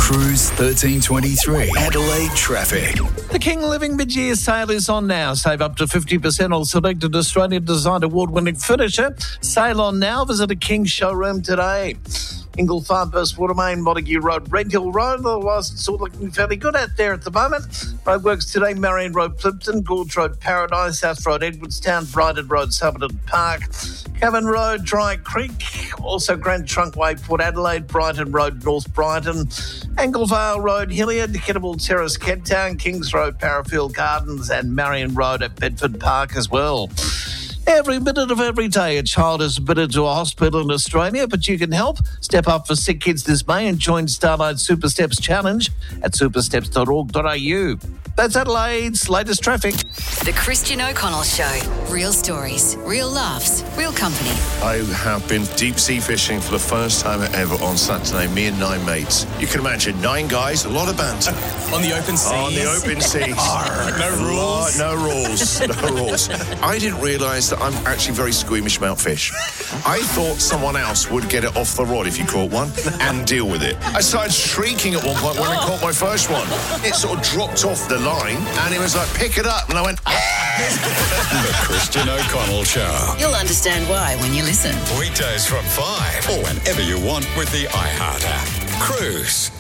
Cruise 1323. Adelaide traffic. The King Living Mid-Year Sale is on now. Save up to 50% on selected Australian Design Award-winning furniture. Sale on now. Visit a King showroom today. Ingle Farnborough, Watermain, Montague Road, Red Hill Road. Otherwise, it's all looking fairly good out there at the moment. Roadworks today, Marion Road, Plimpton, Gorge Road, Paradise, South Road, Edwardstown, Brighton Road, Somerton Park, Cavan Road, Dry Creek, also Grand Trunkway, Port Adelaide, Brighton Road, North Brighton, Anglevale Road, Hilliard, Kennable Terrace, Kenttown, Kings Road, Parafield Gardens, and Marion Road at Bedford Park as well. Every minute of every day, a child is admitted to a hospital in Australia, but you can help. Step up for Sick Kids this May and join Starlight Super Steps Challenge at supersteps.org.au. That's Adelaide's latest traffic. The Christian O'Connell Show. Real stories, real laughs, real company. I have been deep sea fishing for the first time ever on Saturday, me and 9 mates. You can imagine 9 guys, a lot of banter. On the open seas? On the open seas. No rules? No rules. I didn't realise that I'm actually very squeamish about fish. I thought someone else would get it off the rod if you caught one and deal with it. I started shrieking at one point when I caught my first one. It sort of dropped off the line and it was like, pick it up. And I went, The Christian O'Connell Show. You'll understand why when you listen. Weekdays from 5 or whenever you want with the iHeart app. Cruise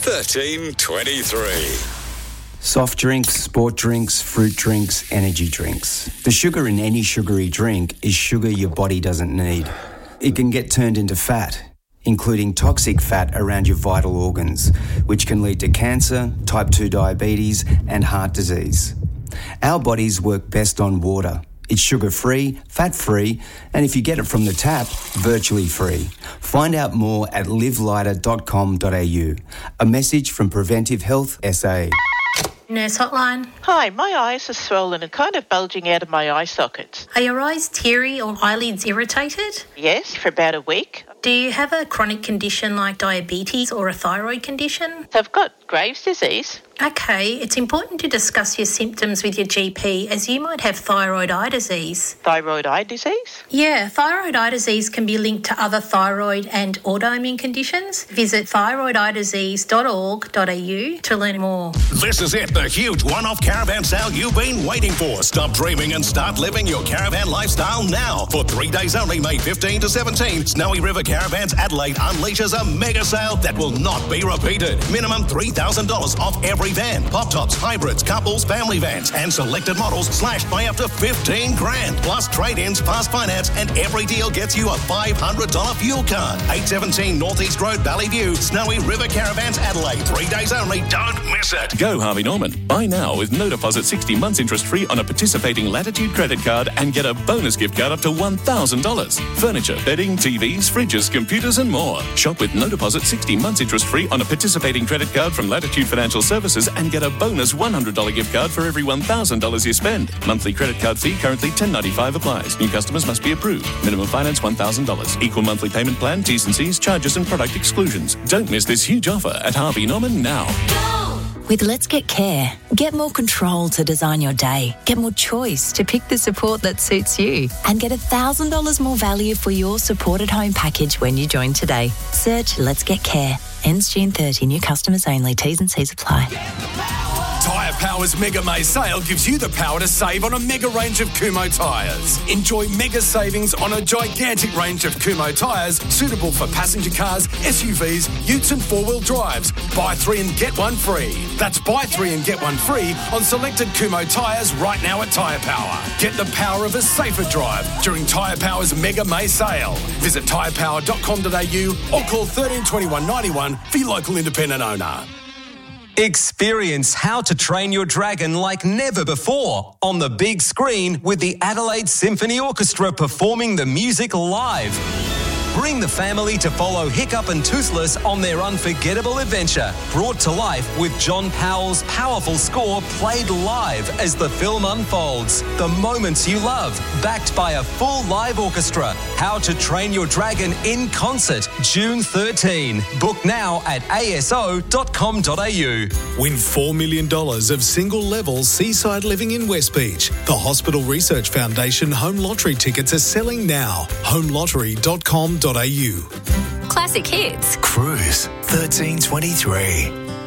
1323. Soft drinks, sport drinks, fruit drinks, energy drinks. The sugar in any sugary drink is sugar your body doesn't need. It can get turned into fat, including toxic fat around your vital organs, which can lead to cancer, type 2 diabetes, and heart disease. Our bodies work best on water. It's sugar-free, fat-free, and if you get it from the tap, virtually free. Find out more at livelighter.com.au. A message from Preventive Health SA. Nurse hotline. Hi, my eyes are swollen and kind of bulging out of my eye sockets. Are your eyes teary or eyelids irritated? Yes, for about a week. Do you have a chronic condition like diabetes or a thyroid condition? I've got Graves' disease. Okay, it's important to discuss your symptoms with your GP as you might have thyroid eye disease. Thyroid eye disease? Yeah, thyroid eye disease can be linked to other thyroid and autoimmune conditions. Visit thyroideyedisease.org.au to learn more. This is it, the huge one-off caravan sale you've been waiting for. Stop dreaming and start living your caravan lifestyle now. For 3 days only, May 15 to 17, Snowy River Caravans Adelaide unleashes a mega sale that will not be repeated. Minimum $3,000 off every van, pop-tops, hybrids, couples, family vans, and selected models slashed by up to $15,000. Plus trade-ins, fast finance, and every deal gets you a $500 fuel card. 817 North East Road, Valleyview, Snowy River Caravans Adelaide. 3 days only. Don't miss it. Go Harvey Norman. Buy now with no deposit, 60 months interest-free on a participating Latitude credit card and get a bonus gift card up to $1,000. Furniture, bedding, TVs, fridges, computers, and more. Shop with no deposit, 60 months interest-free on a participating credit card from Latitude Financial Services and get a bonus $100 gift card for every $1,000 you spend. Monthly credit card fee currently $10.95 applies. New customers must be approved. Minimum finance $1,000. Equal monthly payment plan, T's and C's, charges and product exclusions. Don't miss this huge offer at Harvey Norman now. With Let's Get Care, get more control to design your day, get more choice to pick the support that suits you, and get $1,000 more value for your supported home package when you join today. Search Let's Get Care. Ends June 30. New customers only. T's and C's apply. Tyre Power's Mega May sale gives you the power to save on a mega range of Kumho tyres. Enjoy mega savings on a gigantic range of Kumho tyres suitable for passenger cars, SUVs, utes and four-wheel drives. Buy 3 and get 1 free. That's buy 3 and get 1 free on selected Kumho tyres right now at Tyre Power. Get the power of a safer drive during Tyre Power's Mega May sale. Visit tyrepower.com.au or call 13 21 91 for your local independent owner. Experience How to Train Your Dragon like never before on the big screen with the Adelaide Symphony Orchestra performing the music live. Bring the family to follow Hiccup and Toothless on their unforgettable adventure, brought to life with John Powell's powerful score played live as the film unfolds. The moments you love, backed by a full live orchestra. How to Train Your Dragon in concert, June 13. Book now at aso.com.au. Win $4 million of single-level seaside living in West Beach. The Hospital Research Foundation home lottery tickets are selling now. homelottery.com.au. Classic hits. Cruise 1323.